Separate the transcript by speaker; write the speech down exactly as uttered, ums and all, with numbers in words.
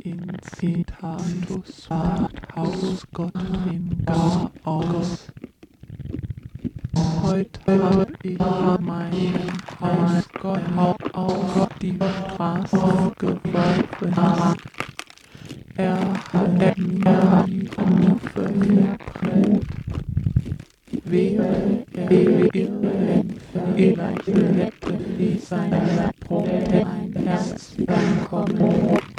Speaker 1: in Citatus Haus Gott in gar aus. Heut hab ich meinen Hausgott auf die Straße geworfen. Er hat mir die Hufe verbrot. Wäre er irre, vielleicht hätte wie sein Sprung ein Herz bekommen.